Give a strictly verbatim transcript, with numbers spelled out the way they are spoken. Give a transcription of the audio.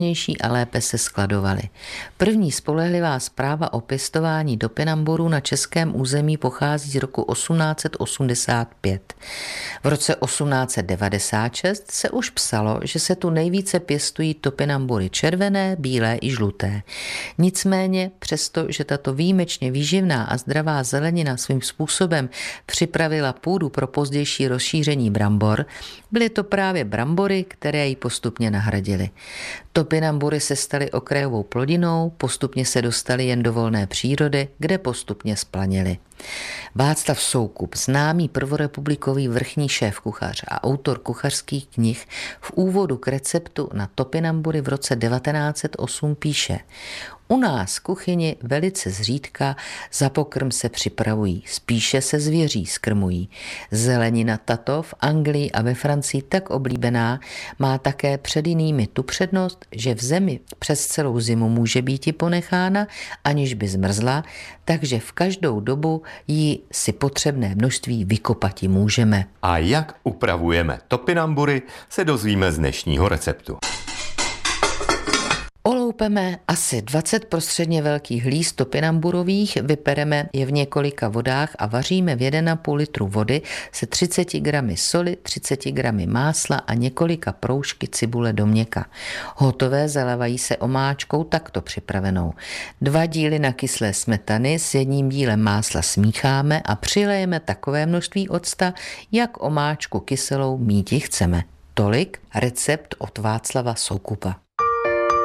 a lépe se skladovaly. První spolehlivá zpráva o pěstování topinamburů na českém území pochází z roku osmnáct set osmdesát pět. V roce osmnáct set devadesát šest se už psalo, že se tu nejvíce pěstují topinambury červené, bílé i žluté. Nicméně, přesto, že tato výjimečně výživná a zdravá zelenina svým způsobem připravila půdu pro pozdější rozšíření brambor, byly to právě brambory, které ji postupně nahradily. Topinambury se staly okrajovou plodinou, postupně se dostaly jen do volné přírody, kde postupně splanily. Václav Soukup, známý prvorepublikový vrchní šéfkuchař a autor kuchařských knih, v úvodu k receptu na topinambury v roce devatenáct set osm píše: U nás v kuchyni velice zřídka za pokrm se připravují, spíše se zvěří skrmují. Zelenina tato v Anglii a ve Francii tak oblíbená má také před jinými tu přednost, že v zemi přes celou zimu může být i ponechána, aniž by zmrzla, takže v každou dobu ji si potřebné množství vykopati můžeme. A jak upravujeme topinambury, se dozvíme z dnešního receptu. Oloupeme asi dvacet prostředně velkých hlíz topinamburových, vypereme je v několika vodách a vaříme v jedna a půl litru vody se třiceti gramy soli, třiceti gramy másla a několika proužky cibule do měka. Hotové zalévají se omáčkou takto připravenou. Dva díly nakyslé smetany s jedním dílem másla smícháme a přilejeme takové množství octa, jak omáčku kyselou míti chceme. Tolik recept od Václava Soukupa.